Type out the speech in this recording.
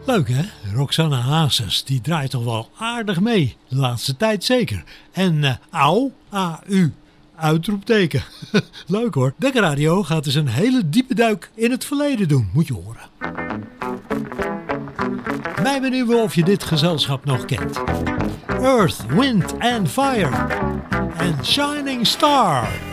Leuk hè? Roxanne Hazes, die draait toch wel aardig mee. De laatste tijd zeker. En AU, A-U, uitroepteken. Leuk hoor. Dekker Radio gaat dus een hele diepe duik in het verleden doen. Moet je horen. Mij benieuwen of je dit gezelschap nog kent. Earth, Wind and Fire. En Shining Star.